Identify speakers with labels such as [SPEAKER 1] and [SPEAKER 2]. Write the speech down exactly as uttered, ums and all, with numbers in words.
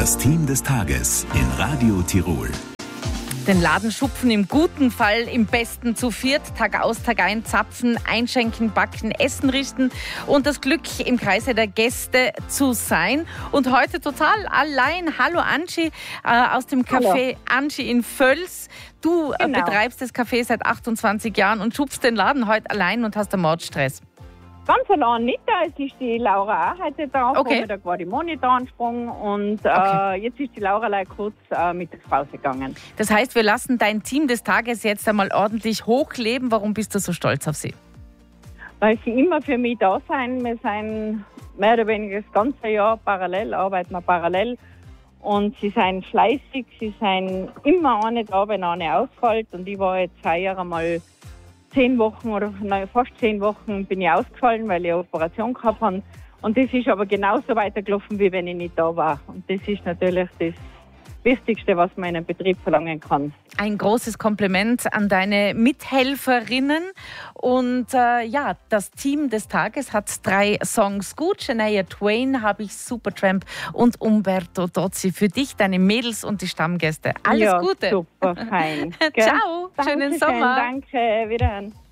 [SPEAKER 1] Das Team des Tages in Radio Tirol.
[SPEAKER 2] Den Laden schupfen, im guten Fall, im besten zu viert, Tag aus, Tag ein, zapfen, einschenken, backen, essen richten und das Glück im Kreise der Gäste zu sein. Und heute total allein. Hallo Angie äh, aus dem Café Angie in Völs. Du äh,
[SPEAKER 3] Genau.
[SPEAKER 2] betreibst das Café seit achtundzwanzig Jahren und schupfst den Laden heute allein und hast einen Mordstress.
[SPEAKER 3] Ganz allein nicht da, es ist die Laura auch heute da,
[SPEAKER 2] Okay.
[SPEAKER 3] okay. Da war die Moni da angesprungen und äh,
[SPEAKER 2] Okay.
[SPEAKER 3] jetzt ist die Laura leider kurz äh, Mittagspause gegangen.
[SPEAKER 2] Das heißt, wir lassen dein Team des Tages jetzt einmal ordentlich hochleben. Warum bist du so stolz auf sie?
[SPEAKER 3] Weil sie immer für mich da sind, wir sind mehr oder weniger das ganze Jahr parallel, arbeiten wir parallel und sie sind fleißig, sie sind immer eine da, wenn eine ausfällt und ich war jetzt heuer einmal zehn Wochen oder nein, fast zehn Wochen bin ich ausgefallen, weil ich eine Operation gehabt habe. Und das ist aber genauso weitergelaufen, wie wenn ich nicht da war. Und das ist natürlich das Wichtigste, was man in einem Betrieb verlangen kann.
[SPEAKER 2] Ein großes Kompliment an deine Mithelferinnen. Und äh, ja, das Team des Tages hat drei Songs gut. Shania Twain, habe ich, Supertramp und Umberto Tozzi. Für dich, deine Mädels und die Stammgäste. Alles
[SPEAKER 3] ja,
[SPEAKER 2] Gute.
[SPEAKER 3] Super, fein. Gell?
[SPEAKER 2] Ciao, schönen
[SPEAKER 3] Dankeschön,
[SPEAKER 2] Sommer.
[SPEAKER 3] Danke, wiederhören.